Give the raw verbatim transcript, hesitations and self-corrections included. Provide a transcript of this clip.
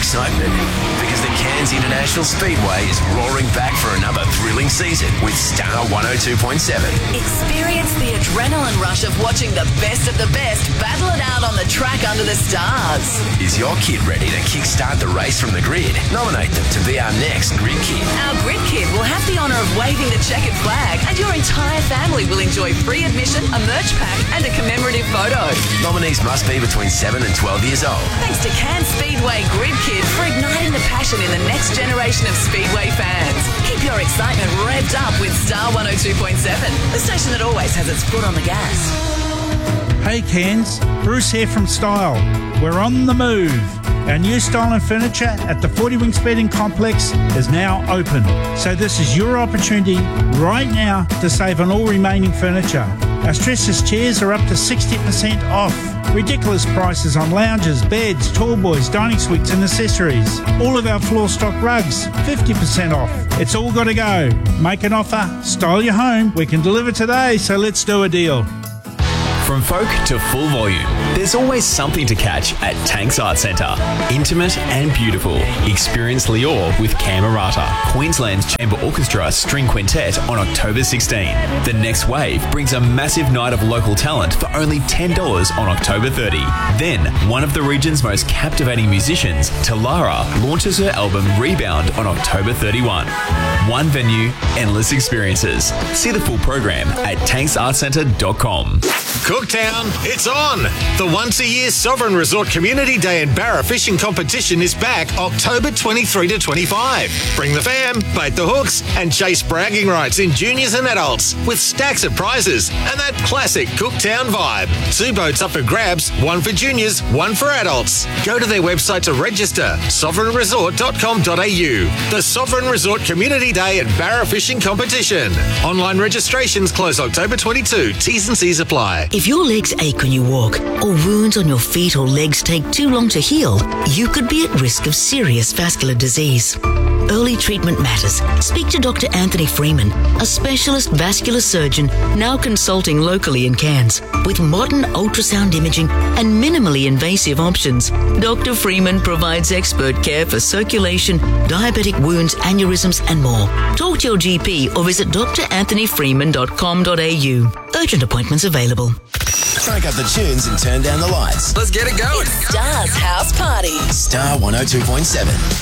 excitement because the Cairns International Speedway is roaring back for another thrilling season with Star one oh two point seven. Experience the adrenaline rush of watching the best of the best battle it out on the track under the stars. Is your kid ready to kickstart the race from the grid? Nominate them to be our next Grid Kid. Our Grid Kid will have the honour of waving the checkered flag, and your entire family will enjoy free admission, a merch pack and a commemorative photo. Nominees must be between seven and twelve years old. Thanks to Cairns Speedway Grid Kid for igniting the passion in the next generation of Speedway fans. Keep your excitement revved up with Star one oh two point seven, the station that always has its foot on the gas. Hey Cairns, Bruce here from Style. We're on the move. Our new Style and Furniture at the forty Wing Speeding Complex is now open. So this is your opportunity right now to save on all remaining furniture. Our stressless chairs are up to sixty percent off. Ridiculous prices on lounges, beds, tall boys, dining suites and accessories. All of our floor stock rugs, fifty percent off. It's all got to go. Make an offer, style your home. We can deliver today, so let's do a deal. From folk to full volume, there's always something to catch at Tanks Art Centre. Intimate and beautiful. Experience Lior with Camerata, Queensland's Chamber Orchestra String Quintet on October sixteenth. The Next Wave brings a massive night of local talent for only ten dollars on October thirtieth. Then, one of the region's most captivating musicians, Talara, launches her album Rebound on October thirty-first. One venue, endless experiences. See the full program at tanks art centre dot com. Cooktown, it's on! The once-a-year Sovereign Resort Community Day and Barra Fishing Competition is back October twenty-third to twenty-fifth. Bring the fam, bait the hooks, and chase bragging rights in juniors and adults with stacks of prizes and that classic Cooktown vibe. Two boats up for grabs, one for juniors, one for adults. Go to their website to register, sovereign resort dot com dot a u. The Sovereign Resort Community Day and Barra Fishing Competition. Online registrations close October twenty-second. T's and C's apply. If your legs ache when you walk, or wounds on your feet or legs take too long to heal, you could be at risk of serious vascular disease. Early treatment matters. Speak to Doctor Anthony Freeman, a specialist vascular surgeon now consulting locally in Cairns. With modern ultrasound imaging and minimally invasive options, Doctor Freeman provides expert care for circulation, diabetic wounds, aneurysms and more. Talk to your G P or visit d r anthony freeman dot com dot a u. Urgent appointments available. Crank up the tunes and turn down the lights. Let's get it going. It's Star's House Party. Star one oh two point seven.